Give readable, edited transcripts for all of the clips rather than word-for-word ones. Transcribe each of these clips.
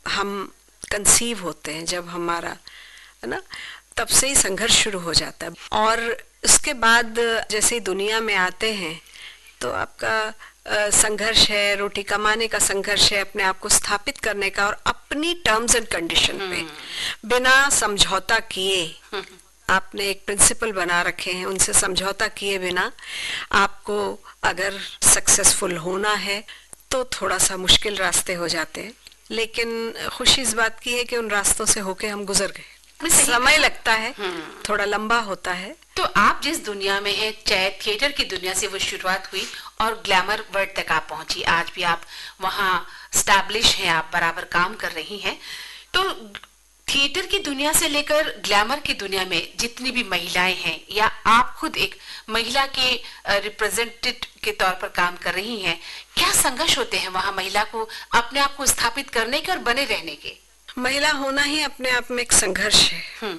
हम कंसीव होते हैं, जब हमारा, है ना, तब से ही संघर्ष शुरू हो जाता है। और उसके बाद जैसे ही दुनिया में आते हैं तो आपका संघर्ष है, रोटी कमाने का संघर्ष है, अपने आप को स्थापित करने का, और अपनी टर्म्स एंड कंडीशन पे बिना समझौता किए आपने एक प्रिंसिपल बना रखे हैं, उनसे समझौता किए बिना आपको अगर सक्सेसफुल होना है तो थोड़ा सा मुश्किल रास्ते हो जाते हैं। लेकिन खुशी इस बात की है कि उन रास्तों से होके हम गुजर गए। समय लगता है, थोड़ा लंबा होता है। तो आप जिस दुनिया में हैं, चाहे थिएटर की दुनिया से वो शुरुआत हुई और ग्लैमर वर्ल्ड तक आप पहुंची, आज भी आप वहां स्टैब्लिश हैं, आप बराबर काम कर रही हैं। तो थिएटर की दुनिया से लेकर ग्लैमर की दुनिया में जितनी भी महिलाएं हैं, या आप खुद एक महिला के रिप्रेजेंटेटिव के तौर पर काम कर रही हैं, क्या संघर्ष होते हैं वहां महिला को अपने आप को स्थापित करने के और बने रहने के? महिला होना ही अपने आप में एक संघर्ष है।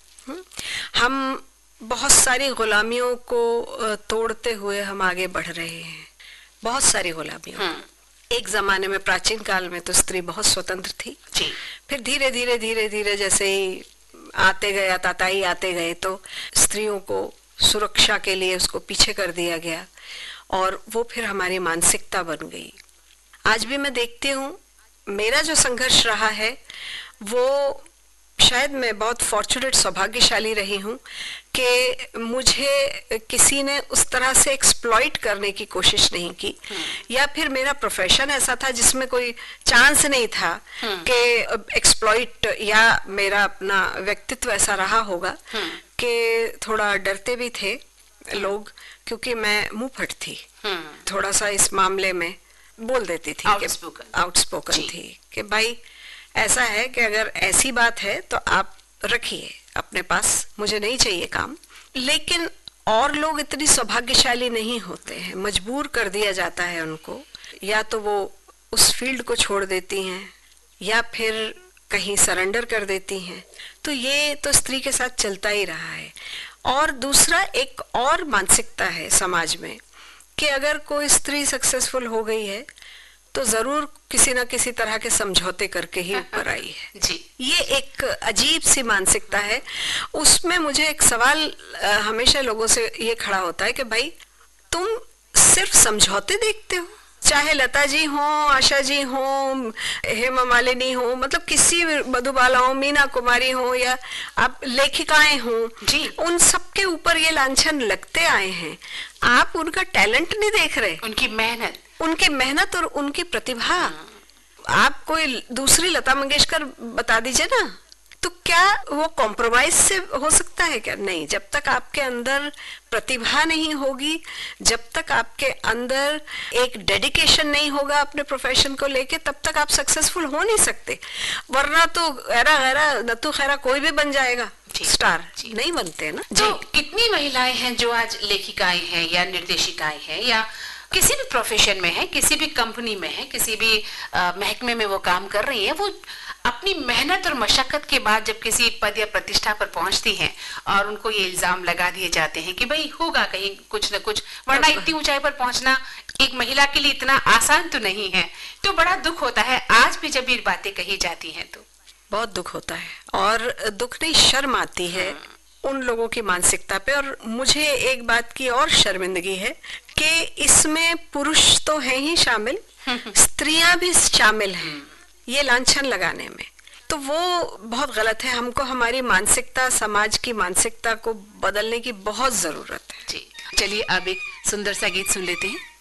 हम बहुत सारी गुलामियों को तोड़ते हुए हम आगे बढ़ रहे हैं, बहुत सारी गुलामियों। एक जमाने में, प्राचीन काल में तो स्त्री बहुत स्वतंत्र थी जी। फिर धीरे धीरे धीरे धीरे जैसे ही आते गए, ताताई आते गए, तो स्त्रियों को सुरक्षा के लिए उसको पीछे कर दिया गया, और वो फिर हमारी मानसिकता बन गई। आज भी मैं देखती हूँ, मेरा जो संघर्ष रहा है वो, शायद मैं बहुत फॉर्चुनेट, सौभाग्यशाली रही हूँ कि मुझे किसी ने उस तरह से एक्सप्लॉइट करने की कोशिश नहीं की, या फिर मेरा प्रोफेशन ऐसा था जिसमें कोई चांस नहीं था कि एक्सप्लॉइट, या मेरा अपना व्यक्तित्व ऐसा रहा होगा कि थोड़ा डरते भी थे लोग, क्योंकि मैं मुंह फट थी, थोड़ा सा इस मामले में बोल देती थी, आउटस्पोकन थी कि भाई ऐसा है कि अगर ऐसी बात है तो आप रखिए अपने पास, मुझे नहीं चाहिए काम। लेकिन और लोग इतनी सौभाग्यशाली नहीं होते हैं, मजबूर कर दिया जाता है उनको, या तो वो उस फील्ड को छोड़ देती हैं या फिर कहीं सरेंडर कर देती हैं। तो ये तो स्त्री के साथ चलता ही रहा है। और दूसरा, एक और मानसिकता है समाज में कि अगर कोई स्त्री सक्सेसफुल हो गई है तो जरूर किसी ना किसी तरह के समझौते करके ही ऊपर आई है जी। ये एक अजीब सी मानसिकता है। उसमें मुझे एक सवाल हमेशा लोगों से ये खड़ा होता है कि भाई तुम सिर्फ समझौते देखते हो, चाहे लता जी हो, आशा जी हो, हेमा मालिनी हो, मतलब किसी मधुबाला हो, मीना कुमारी हो, या आप लेखिकाएं हो जी, उन सबके ऊपर ये लांछन लगते आए हैं। आप उनका टैलेंट नहीं देख रहे, उनकी मेहनत और उनकी प्रतिभा। आप कोई दूसरी लता मंगेशकर बता दीजिए ना, तो क्या वो कॉम्प्रोमाइज से हो सकता है? क्या नहीं। जब तक आपके अंदर प्रतिभा नहीं होगी, जब तक आपके अंदर एक डेडिकेशन नहीं होगा अपने प्रोफेशन को लेके, तब तक आप सक्सेसफुल हो नहीं सकते। वरना तो गैरा गैरा नत्थु खैरा कोई भी बन जाएगा स्टार, नहीं बनते ना। तो कितनी महिलाएं हैं जो आज लेखिकाएं हैं या निर्देशिकाएं हैं, या किसी भी प्रोफेशन में है, किसी भी कंपनी में है, किसी भी महकमे में वो काम कर रही है, वो अपनी मेहनत और मशक्कत के बाद जब किसी पद या प्रतिष्ठा पर पहुंचती हैं और उनको ये इल्जाम लगा दिए जाते हैं कि भाई होगा कहीं कुछ न कुछ, वरना इतनी ऊंचाई पर पहुंचना एक महिला के लिए इतना आसान तो नहीं है, तो बड़ा दुख होता है आज भी जब ये बातें कही जाती हैं। तो बहुत दुख होता है, और दुख नहीं, शर्म आती है उन लोगों की मानसिकता पे। और मुझे एक बात की और शर्मिंदगी है कि इसमें पुरुष तो है ही शामिल, स्त्रियां भी शामिल हैं ये लांछन लगाने में। तो वो बहुत गलत है। हमको हमारी मानसिकता, समाज की मानसिकता को बदलने की बहुत जरूरत है। जी, चलिए अब एक सुंदर सा गीत सुन लेते हैं।